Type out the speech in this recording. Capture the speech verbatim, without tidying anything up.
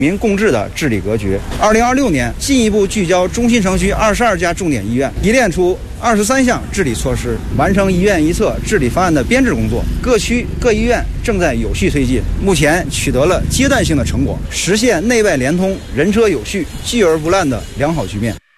民共治的治理格局。二零二六年进一步聚焦中心城区二十二家重点医院，提炼出二十三项治理措施，完成医院一侧治理方案的编制工作。各区各医院正在有序推进，目前取得了阶段性的成果，实现内外联通、人车有序、聚而不滥的良好局面。